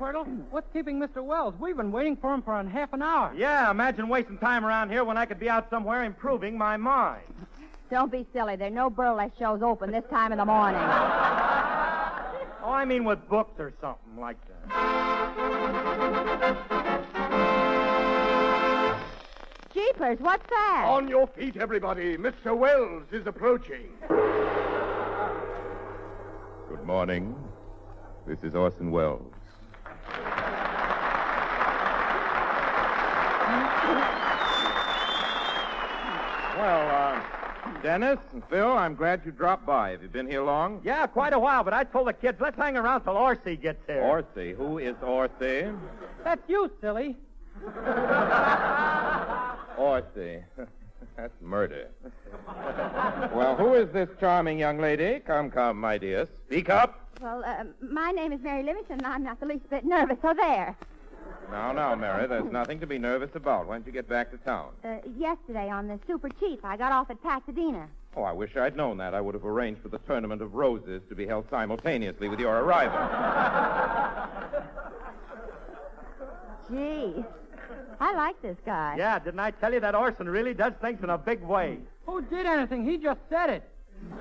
Squirtle. What's keeping Mr. Wells? We've been waiting for him for half an hour. Yeah, imagine wasting time around here when I could be out somewhere improving my mind. Don't be silly. There are no burlesque shows open this time in the morning. Oh, I mean with books or something like that. Jeepers, what's that? On your feet, everybody. Mr. Wells is approaching. Good morning. This is Orson Welles. Well, Dennis and Phil, I'm glad you dropped by. Have you been here long? Yeah, quite a while, but I told the kids, let's hang around till Orsi gets here. Orsi? Who is Orsi? That's you, silly. Orsi. That's murder. Well, who is this charming young lady? Come, my dear. Speak up. Well, my name is Mary Livingston, and I'm not the least bit nervous, so there. Now, Mary, there's nothing to be nervous about. When did you get back to town? Yesterday on the Super Chief. I got off at Pasadena. Oh, I wish I'd known that. I would have arranged for the Tournament of Roses to be held simultaneously with your arrival. Gee, I like this guy. Yeah, didn't I tell you that Orson really does things in a big way? Who did anything? He just said it.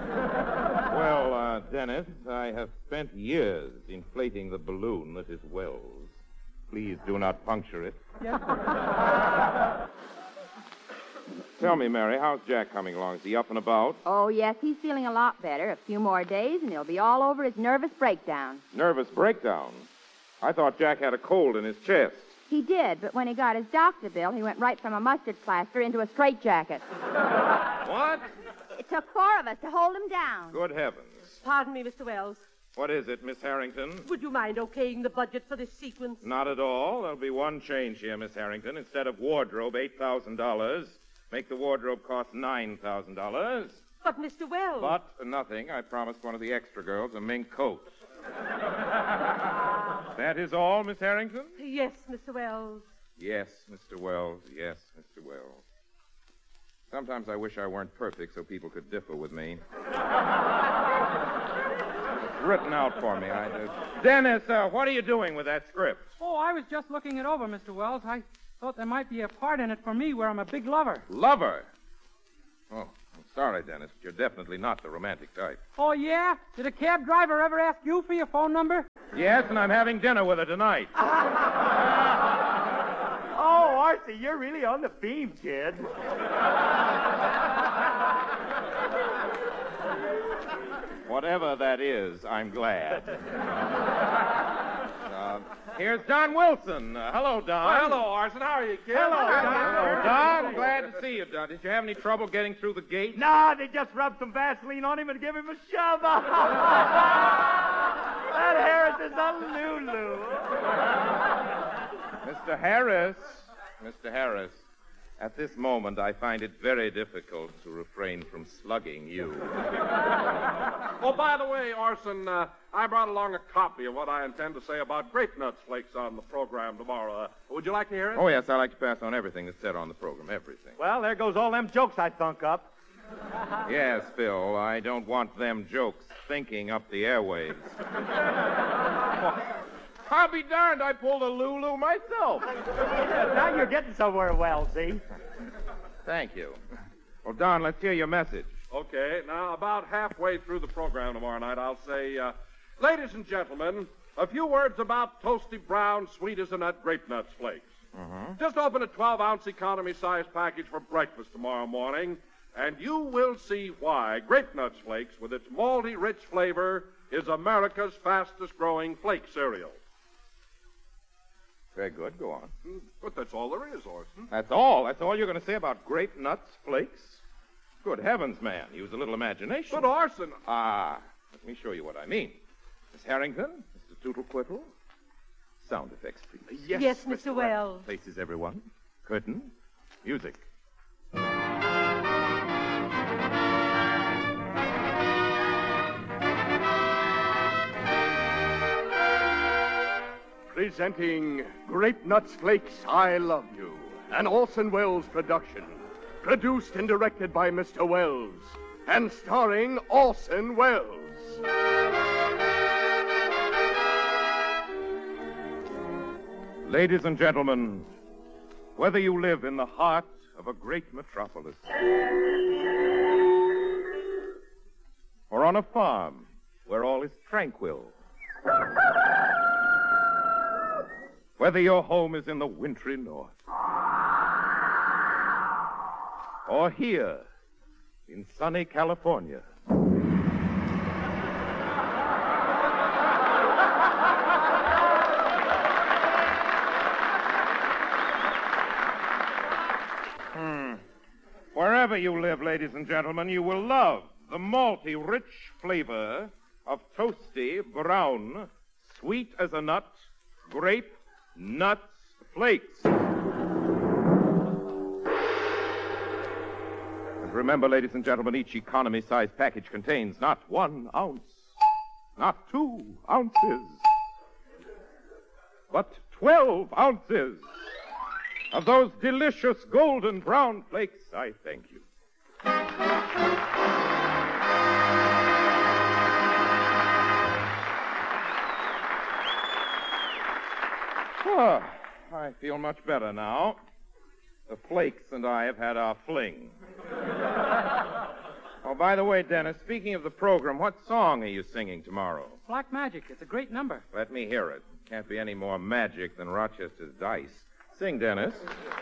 Well, Dennis, I have spent years inflating the balloon that is Wells. Please do not puncture it. Yes, sir. Tell me, Mary, how's Jack coming along? Is he up and about? Oh, yes, he's feeling a lot better. A few more days, and he'll be all over his nervous breakdown. Nervous breakdown? I thought Jack had a cold in his chest. He did, but when he got his doctor bill, he went right from a mustard plaster into a straitjacket. What? It took 4 of us to hold him down. Good heavens. Pardon me, Mr. Wells. What is it, Miss Harrington? Would you mind okaying the budget for this sequence? Not at all. There'll be one change here, Miss Harrington. Instead of wardrobe, $8,000, make the wardrobe cost $9,000. But, Mr. Wells... But nothing. I promised one of the extra girls a mink coat. That is all, Miss Harrington? Yes, Mr. Wells. Yes, Mr. Wells. Yes, Mr. Wells. Sometimes I wish I weren't perfect so people could differ with me. It's written out for me. Dennis, what are you doing with that script? Oh, I was just looking it over, Mr. Wells. I thought there might be a part in it for me where I'm a big lover. Lover? Oh, I'm sorry, Dennis, but you're definitely not the romantic type. Oh, yeah? Did a cab driver ever ask you for your phone number? Yes, and I'm having dinner with her tonight. Oh, Archie, you're really on the beam, kid. Whatever that is, I'm glad. Here's Don Wilson. Hello, Don. Hello, Orson. How are you, kid? Hello, Don. Hello, Don. Glad to see you, Don. Did you have any trouble getting through the gate? Nah, they just rubbed some Vaseline on him and gave him a shove. That Harris is a Lulu. Mr. Harris, at this moment I find it very difficult to refrain from slugging you. Oh, by the way, Orson, I brought along a copy of what I intend to say about grape nuts flakes on the program tomorrow. Would you like to hear it? Oh, yes, I like to pass on everything that's said on the program, everything. Well, there goes all them jokes I thunk up. Yes, Phil, I don't want them jokes thinking up the airwaves. I'll be darned, I pulled a Lulu myself. Now you're getting somewhere, Wells, see? Thank you. Well, Don, let's hear your message. Okay, now about halfway through the program tomorrow night, I'll say, ladies and gentlemen, a few words about toasty brown, sweet as a nut grape nuts flakes. Just open a 12-ounce economy-sized package for breakfast tomorrow morning, and you will see why Grape Nuts Flakes, with its malty, rich flavor, is America's fastest-growing flake cereal. Very good. Go on. But that's all there is, Orson. That's all? That's all you're going to say about Grape Nuts Flakes? Good heavens, man. Use a little imagination. But, Orson... Let me show you what I mean. Miss Harrington, Mr. Tootlequittle. Sound effects, please. Yes, Mr. Wells. Places, everyone. Curtain. Music. Presenting Grape Nuts Flakes, I Love You, an Orson Welles production. Produced and directed by Mr. Wells, and starring Orson Welles. Ladies and gentlemen, whether you live in the heart of a great metropolis or on a farm where all is tranquil, whether your home is in the wintry north or here in sunny California, wherever you live, ladies and gentlemen, you will love the malty, rich flavor of toasty, brown, sweet as a nut, grape nuts flakes. And remember, ladies and gentlemen, each economy-sized package contains not 1 ounce, not 2 ounces, but 12 ounces of those delicious golden brown flakes. I thank you. Oh, I feel much better now. The flakes and I have had our fling. Oh, by the way, Dennis, speaking of the program, what song are you singing tomorrow? Black Magic. It's a great number. Let me hear it. Can't be any more magic than Rochester's dice. Sing, Dennis.